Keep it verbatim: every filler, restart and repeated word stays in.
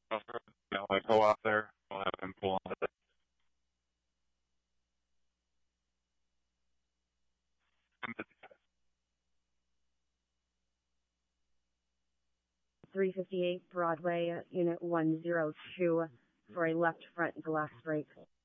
you know, like go out there, I'll have him pull on it. three fifty-eight Broadway, Unit one oh two, for a left front glass break.